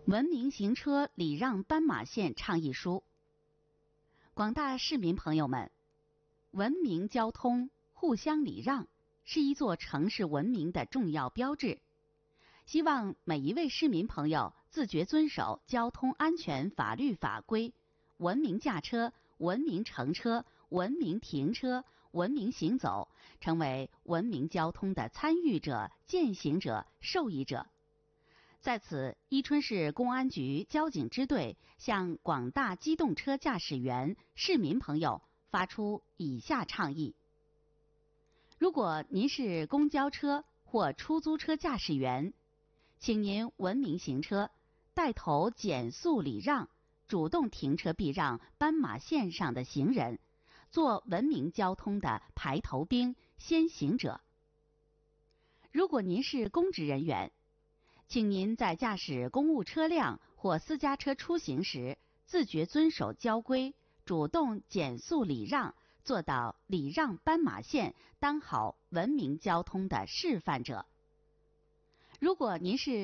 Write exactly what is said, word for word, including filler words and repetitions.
文明行车礼让斑马线倡议书。广大市民朋友们，文明交通、互相礼让是一座城市文明的重要标志。希望每一位市民朋友自觉遵守交通安全法律法规，文明驾车、文明乘车、文明停车、文明行走，成为文明交通的参与者、践行者、受益者。在此，伊春市公安局交警支队向广大机动车驾驶员、市民朋友发出以下倡议：如果您是公交车或出租车驾驶员，请您文明行车，带头减速礼让，主动停车避让斑马线上的行人，做文明交通的排头兵、先行者。如果您是公职人员，请您在驾驶公务车辆或私家车出行时，自觉遵守交规，主动减速礼让，做到礼让斑马线，当好文明交通的示范者。如果您是